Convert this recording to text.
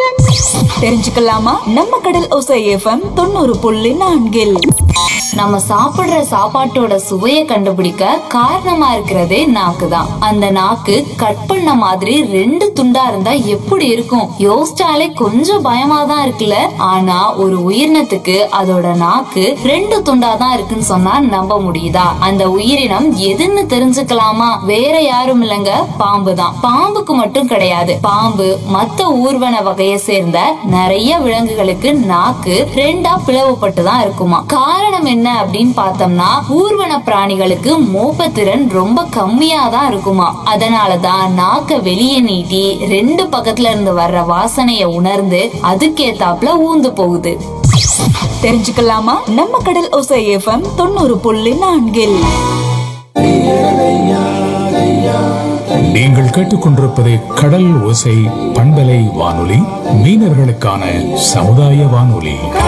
தெரிஞ்சுக்கலாமா? நம்ம கடல் ஓசை எஃப்எம் 90.4. நம்ம சாப்பிடுற சாப்பாட்டோட சுவைய கண்டுபிடிக்க காரணமா இருக்கிறதே நாக்கு தான். அந்த நாக்கு கட் பண்ண மாதிரி 2 துண்டா இருந்தா எப்படி இருக்கும்? யோசிச்சாலே கொஞ்சம் பயமா தான் இருக்குல்ல. ஆனா ஒரு உயிரினத்துக்கு அதோட நாக்கு 2 துண்டா தான் இருக்குன்னு சொன்னா நம்ப முடியுதா? அந்த உயிரினம் எதுன்னு தெரிஞ்சுக்கலாமா? வேற யாரும் இல்லங்க, பாம்பு தான். பாம்புக்கு மட்டும் கிடையாது, பாம்பு மத்த ஊர்வன வகையை சேர்ந்த நிறைய விலங்குகளுக்கு நாக்கு 2ஆ பிளவுபட்டு தான் இருக்குமா. காரணம் என்ன அப்படின்னு பார்த்தோம்னா, ஊர்வன பிராணிகளுக்கு மோப்பத்திறன் ரொம்ப கம்மியா தான் இருக்குமா. அதனாலதான் நாக்க வெளியே நீட்டி 2 பக்கத்துல இருந்து வர்ற வாசனைய உணர்ந்து அதுக்கேத்தாப்புல ஊந்து போகுது. தெரிஞ்சுக்கலாமா? நம்ம கடல் ஓசை எஃப்எம் 90.4. நீங்கள் கேட்டுக்கொண்டிருப்பது கடல் ஓசை பண்பலை வானொலி, மீனவர்களுக்கான சமுதாய வானொலி.